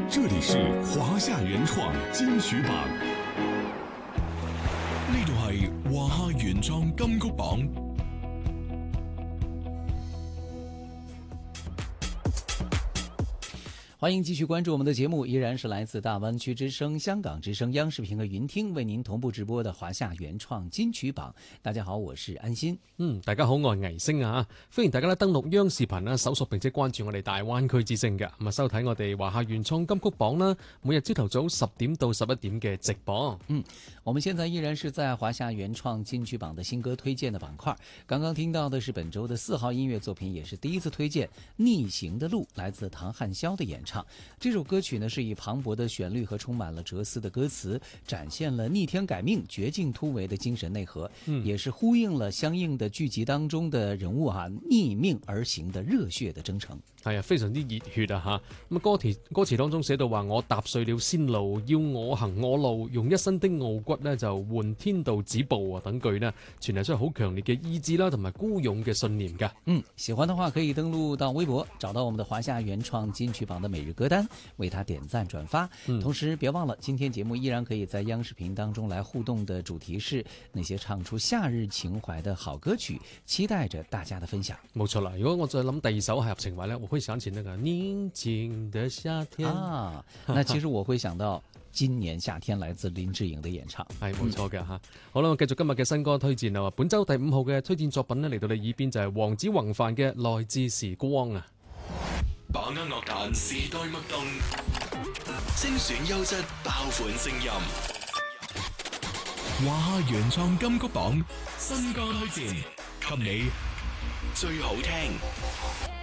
这里是華夏原創金曲榜， 呢度係華夏原創金曲榜。 欢迎继续关注我们的节目，依然是来自大湾区之声、香港之声、央视频和云听为您同步直播的华夏原創金曲榜。大家好，我是安心。 大家好，我係倪星啊！歡迎大家咧登錄央視頻啦，搜索並且關注我哋大灣區之聲嘅，咁啊收睇我哋華夏原創金曲榜啦，每日朝頭早10點到11點嘅直播。 我們現在依然是在華夏原創金曲榜的新歌推薦的板塊。剛剛聽到的是本周的4號音樂作品，也是第一次推薦《逆行的路》，來自唐漢霄的演唱。這首歌曲呢是以磅礴的旋律和充滿了哲思的歌詞，展現了逆天改命、絕境突圍的精神內核，也是呼應了相應的劇集當中的人物逆命而行的熱血的征程。 係啊，非常之熱血啊吓！咁歌詞當中寫到話，我踏碎了仙路，要我行我路，用一身的傲骨呢就換天道止步啊！等句呢，傳遞出好強烈嘅意志啦，同埋孤勇嘅信念㗎。 喜歡的話可以登錄到微博，找到我們的華夏原創金曲榜的每日歌單，為它點讚轉發。同時別忘了，今天節目依然可以在央視頻當中來互動的主題是那些唱出夏日情懷的好歌曲，期待着大家的分享。 冇錯啦，如果我再諗第二首夏日情懷呢，我會想起那個寧靜的夏天啊。那其實我會想到今年夏天來自林志穎的演唱。 係冇錯嘅吓。好啦，我繼續今日嘅新歌推薦啦。本周第5號嘅推薦作品呢，嚟到你耳邊就係黃子弘範嘅來自時光啊。 把握樂壇時代脈動，精選優質爆款聲音。華夏原創金曲榜新歌推薦，給你最好聽。